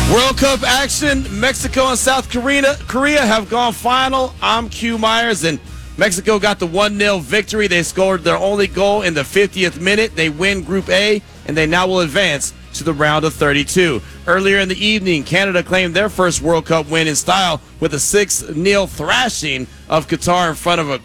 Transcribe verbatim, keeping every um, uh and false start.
World Cup action. Mexico and South Korea, Korea have gone final. I'm Q Myers, and Mexico got the one nil victory. They scored their only goal in the fiftieth minute. They win Group A, and they now will advance to the round of thirty-two. Earlier in the evening, Canada claimed their first World Cup win in style with a six nil thrashing of Qatar in front of a